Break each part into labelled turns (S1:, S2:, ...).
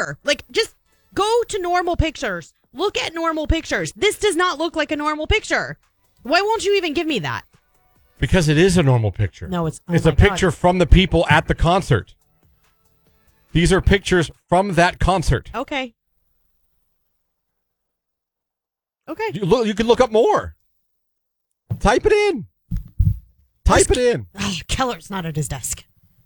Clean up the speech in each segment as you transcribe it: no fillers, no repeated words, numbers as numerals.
S1: picture. Like, just go to normal pictures. Look at normal pictures. This does not look like a normal picture. Why won't you even give me that?
S2: Because it is a normal picture.
S1: No, it's
S2: a picture from the people at the concert. These are pictures from that concert.
S1: Okay. Okay.
S2: You can look up more. Type it in. Type it in.
S1: Oh, Keller's not at his desk.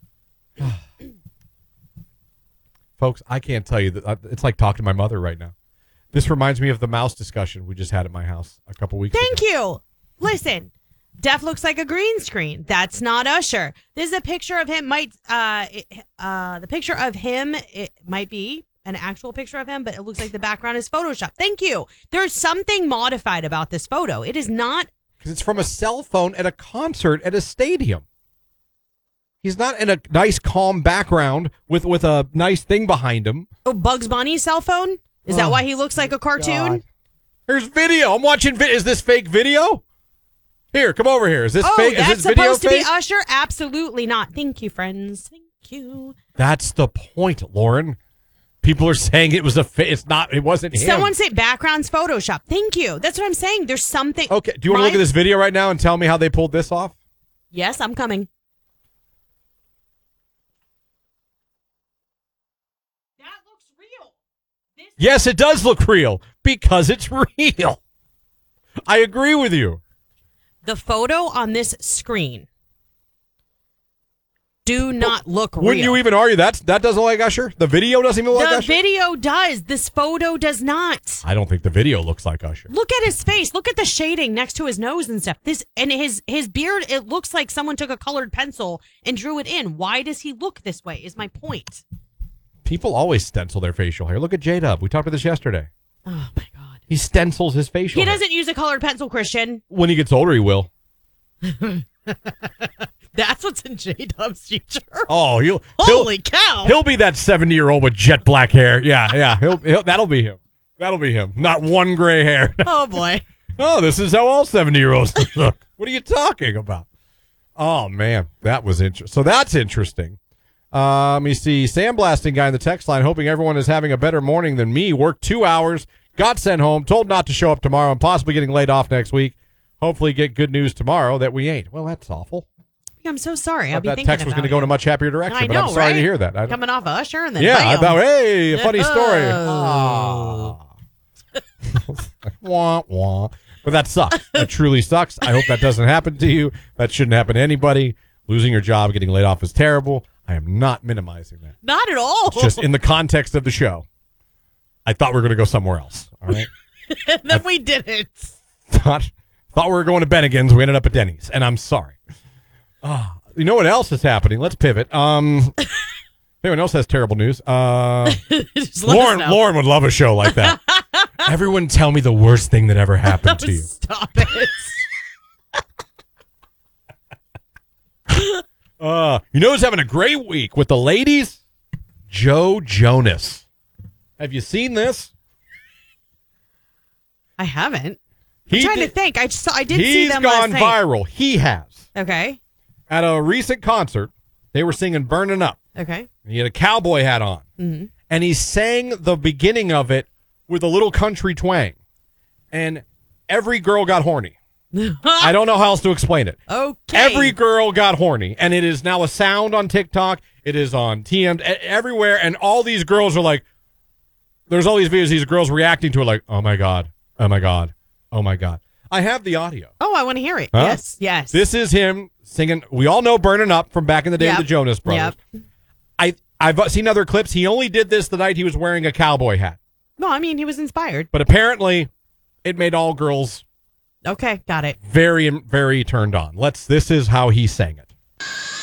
S2: Folks, I can't tell you that it's like talking to my mother right now. This reminds me of the mouse discussion we just had at my house a couple weeks ago.
S1: Thank you. Listen, Def looks like a green screen. That's not Usher. This is a picture of him. The picture of him, it might be an actual picture of him, but it looks like the background is Photoshop. Thank you. There's something modified about this photo. It is not.
S2: Because it's from a cell phone at a concert at a stadium. He's not in a nice, calm background with a nice thing behind him.
S1: Oh, Bugs Bunny's cell phone? Is that why he looks like a cartoon?
S2: God. Here's video. I'm watching. Is this fake video? Here, come over here. Is this fake? Is this video
S1: supposed to
S2: fake?
S1: be Usher? Absolutely not. Thank you, friends. Thank you.
S2: That's the point, Lauren. People are saying it was a fake. It's not. It wasn't him.
S1: Someone said background's Photoshop. Thank you. That's what I'm saying. There's something.
S2: Okay. Do you want to look at this video right now and tell me how they pulled this off?
S1: Yes, I'm coming. That looks real.
S2: Yes, it does look real because it's real. I agree with you.
S1: The photo on this screen do not look real.
S2: Wouldn't you even argue that doesn't look like Usher? The video doesn't even look like Usher?
S1: The video does. This photo does not.
S2: I don't think the video looks like Usher.
S1: Look at his face. Look at the shading next to his nose and stuff. And his beard, it looks like someone took a colored pencil and drew it in. Why does he look this way is my point.
S2: People always stencil their facial hair. Look at J-Dub. We talked about this yesterday.
S1: Oh, my God.
S2: He stencils his facial hair.
S1: He doesn't use a colored pencil, Christian.
S2: When he gets older, he will.
S1: That's what's in J-Dub's future.
S2: Oh,
S1: Holy cow.
S2: He'll be that 70-year-old with jet black hair. Yeah. That'll be him. That'll be him. Not one gray hair.
S1: Oh, boy.
S2: Oh, this is how all 70-year-olds look. What are you talking about? Oh, man. That was interesting. So that's interesting. Let me see. Sandblasting guy in the text line, hoping everyone is having a better morning than me. Worked 2 hours, got sent home, told not to show up tomorrow, and possibly getting laid off next week. Hopefully get good news tomorrow that we ain't. Well, that's awful.
S1: I'm so sorry. I'll be thinking
S2: that text was going to go in a much happier direction,
S1: I know,
S2: but I'm sorry
S1: right?
S2: to hear that.
S1: Coming off of Usher and then
S2: I
S1: bam.
S2: thought, hey, a funny story.
S1: Oh.
S2: Wah, wah. But that sucks. That truly sucks. I hope that doesn't happen to you. That shouldn't happen to anybody. Losing your job, getting laid off is terrible. I am not minimizing that.
S1: Not at all.
S2: It's just in the context of the show. I thought we were going to go somewhere else. All right.
S1: Then we didn't.
S2: Thought we were going to Bennigan's. We ended up at Denny's, and I'm sorry. You know what else is happening? Let's pivot. Anyone else has terrible news? Lauren would love a show like that. Everyone tell me the worst thing that ever happened to you.
S1: Stop it.
S2: You know who's having a great week with the ladies? Joe Jonas. Have you seen this?
S1: I haven't. I'm trying to think. I did see them
S2: He's
S1: last
S2: gone
S1: night.
S2: viral. He has.
S1: Okay.
S2: At a recent concert, they were singing Burning Up.
S1: Okay.
S2: He had a cowboy hat on.
S1: Mm-hmm.
S2: And he sang the beginning of it with a little country twang. And every girl got horny. I don't know how else to explain it.
S1: Okay.
S2: Every girl got horny. And it is now a sound on TikTok. It is on TM, everywhere. And all these girls are like, there's all these videos, these girls reacting to it like, oh my God, oh my God, oh my God. I have the audio.
S1: Oh, I want to hear it.
S2: Huh?
S1: Yes.
S2: This is him singing. We all know Burning Up from back in the day of the Jonas Brothers.
S1: Yep.
S2: I've seen other clips. He only did this the night he was wearing a cowboy hat.
S1: No, I mean, he was inspired.
S2: But apparently, it made all girls
S1: Okay, got it.
S2: very, very turned on. This is how he sang it.